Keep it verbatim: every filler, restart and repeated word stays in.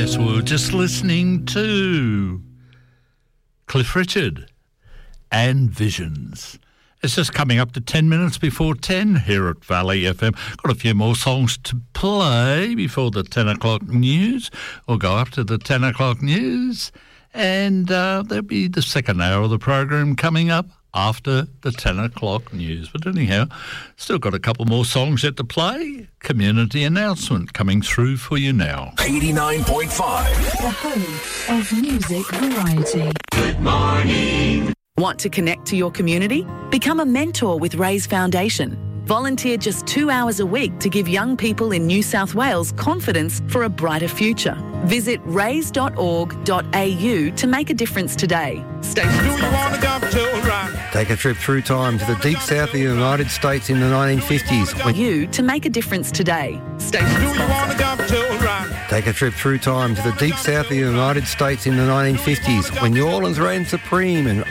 Yes, we were just listening to Cliff Richard and Visions. It's just coming up to ten minutes before ten here at Valley F M. Got a few more songs to play before the ten o'clock news. We'll go up to the ten o'clock news, and uh, there'll be the second hour of the program coming up after the ten o'clock news. But anyhow, still got a couple more songs yet to play. Community announcement coming through for you now. eighty-nine point five. The home of music variety. Good morning. Want to connect to your community? Become a mentor with Raise Foundation. Volunteer just two hours a week to give young people in New South Wales confidence for a brighter future. Visit raise dot org dot a u to make a difference today. Station sponsor. Take a trip through time to the deep south of the United States in the nineteen fifties. When You to make a difference today. Station sponsor. Take a trip through time to the deep south of the United States in the nineteen fifties when New Orleans reigned supreme and